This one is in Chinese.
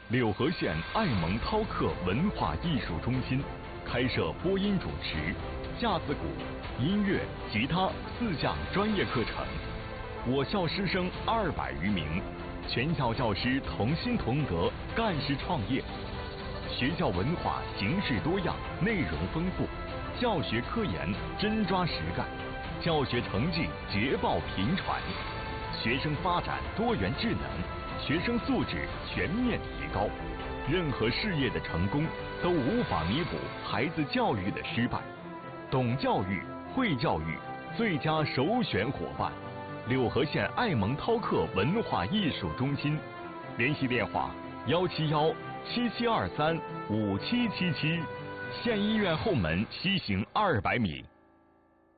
柳河县爱蒙涛克文化艺术中心开设播音主持、架子鼓、音乐、吉他4项专业课程。我校师生200余名，全校教师同心同德，干事创业。学校文化形式多样，内容丰富，教学科研真抓实干，教学成绩捷报频传，学生发展多元智能，学生素质全面提高。任何事业的成功都无法弥补孩子教育的失败。懂教育、会教育，最佳首选伙伴。柳河县爱蒙涛克文化艺术中心，联系电话171-7723-5777，县医院后门西行200米。